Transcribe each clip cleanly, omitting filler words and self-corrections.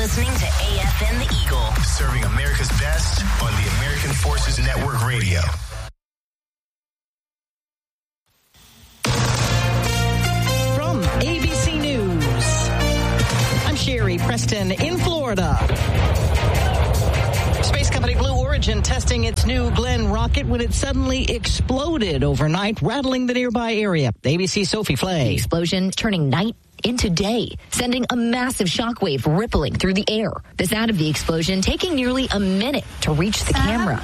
listening to AFN The Eagle. Serving America's best on the American Forces Network Radio. From ABC News, I'm Sherry Preston in Florida. Space company Blue Origin testing its new Glenn rocket when it suddenly exploded overnight, rattling the nearby area. ABC's Sophie Flay. The explosion turning night into day, sending a massive shockwave rippling through the air. The sound of the explosion taking nearly a minute to reach the camera.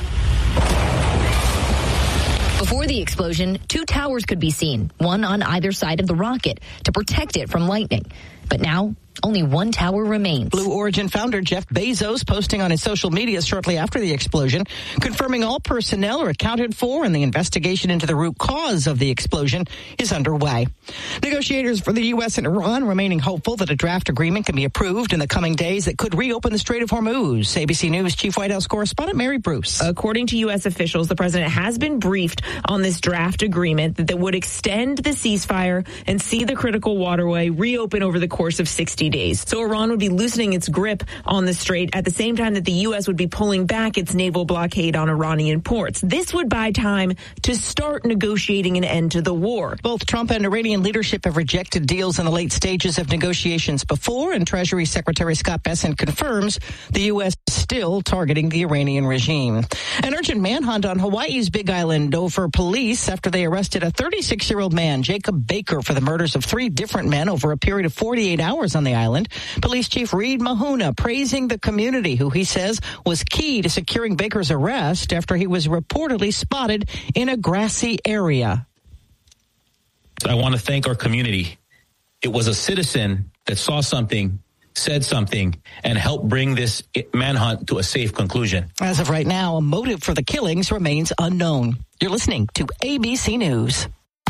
Before the explosion, 2 towers could be seen, one on either side of the rocket, to protect it from lightning. But now, only 1 tower remains. Blue Origin founder Jeff Bezos posting on his social media shortly after the explosion, confirming all personnel are accounted for and the investigation into the root cause of the explosion is underway. Negotiators for the U.S. and Iran remaining hopeful that a draft agreement can be approved in the coming days that could reopen the Strait of Hormuz. ABC News Chief White House correspondent Mary Bruce. According to U.S. officials, the president has been briefed on this draft agreement that would extend the ceasefire and see the critical waterway reopen over the course of 60 days. So Iran would be loosening its grip on the strait at the same time that the U.S. would be pulling back its naval blockade on Iranian ports. This would buy time to start negotiating an end to the war. Both Trump and Iranian leadership have rejected deals in the late stages of negotiations before, and Treasury Secretary Scott Bessent confirms the U.S. is still targeting the Iranian regime. An urgent manhunt on Hawaii's Big Island over police after they arrested a 36-year-old man, Jacob Baker, for the murders of 3 different men over a period of 48 hours on the island. Police Chief Reed Mahuna praising the community, who he says was key to securing Baker's arrest after he was reportedly spotted in a grassy area. I want to thank our community. It was a citizen that saw something, said something, and helped bring this manhunt to a safe conclusion. As of right now, a motive for the killings remains unknown. You're listening to ABC News.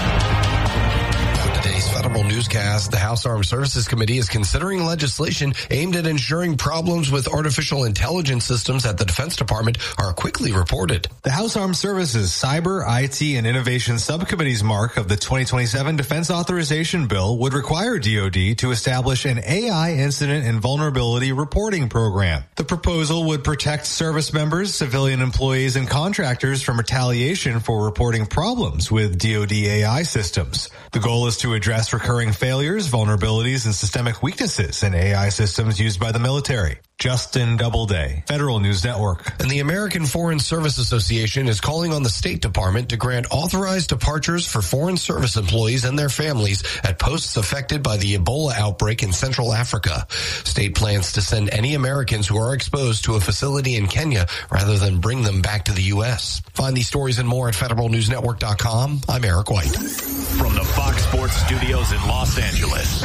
Today's Federal Newscast, the House Armed Services Committee is considering legislation aimed at ensuring problems with artificial intelligence systems at the Defense Department are quickly reported. The House Armed Services Cyber, IT, and Innovation Subcommittee's mark of the 2027 Defense Authorization Bill would require DoD to establish an AI incident and vulnerability reporting program. The proposal would protect service members, civilian employees, and contractors from retaliation for reporting problems with DoD AI systems. The goal is to address recurring failures, vulnerabilities, and systemic weaknesses in AI systems used by the military. Justin Doubleday, Federal News Network. And the American Foreign Service Association is calling on the State Department to grant authorized departures for foreign service employees and their families at posts affected by the Ebola outbreak in Central Africa. State plans to send any Americans who are exposed to a facility in Kenya rather than bring them back to the U.S. Find these stories and more at federalnewsnetwork.com. I'm Eric White. From the Fox Sports Studios in Los Angeles,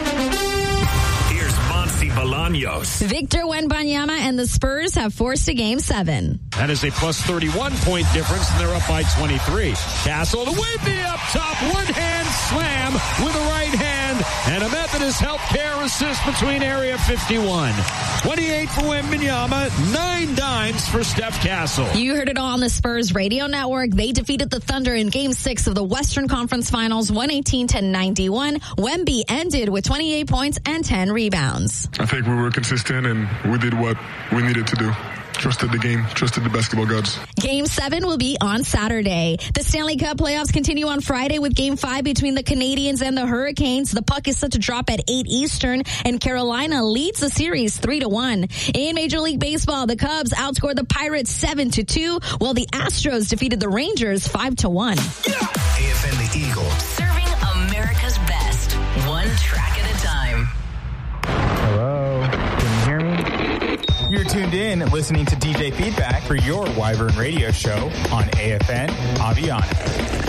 here's Monty Bolaños. Victor Wembanyama and the Spurs have forced a Game 7. That is a plus 31-point difference, and they're up by 23. Castle to Wemby up top, one-hand slam with a right hand, and a Methodist Healthcare assist between area 51. 28 for Wembanyama, 9 dimes for Steph Castle. You heard it all on the Spurs radio network. They defeated the Thunder in Game 6 of the Western Conference Finals, 118-91. Wemby ended with 28 points and 10 rebounds. I think we were consistent and we did what we needed to do. Trusted the game, trusted the basketball gods. Game 7 will be on Saturday. The Stanley Cup playoffs continue on Friday with Game 5 between the Canadiens and the Hurricanes. The puck is set to drop at 8 Eastern, and Carolina leads the series 3-1. In Major League Baseball, the Cubs outscored the Pirates 7-2, while the Astros defeated the Rangers 5-1. AFN The Eagle. Serving America's best, one track at a time. Hello, can you hear me? You're tuned in listening to DJ Feedback for your Wyvern radio show on AFN Aviano.